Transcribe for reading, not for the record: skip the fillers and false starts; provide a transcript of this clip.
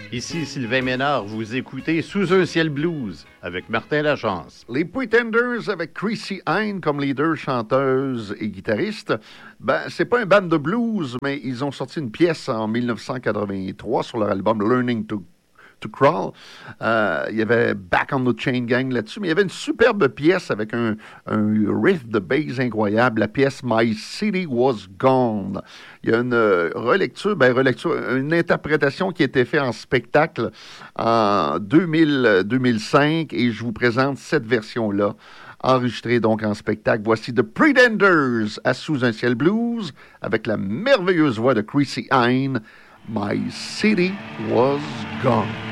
Ici Sylvain Ménard, vous écoutez Sous un ciel blues avec Martin Lachance. Les Pretenders avec Chrissy Hine comme leader, chanteuse et guitariste. Ben, c'est pas un band de blues, mais ils ont sorti une pièce en 1983 sur leur album Learning to Crawl. Il y avait Back on the Chain Gang là-dessus, mais il y avait une superbe pièce avec un riff de bass incroyable, la pièce My City Was Gone. Il y a une relecture, une interprétation qui a été faite en spectacle en 2005 et je vous présente cette version-là, enregistrée donc en spectacle. Voici The Pretenders à Sous un ciel blues avec la merveilleuse voix de Chrissy Hine. My City Was Gone.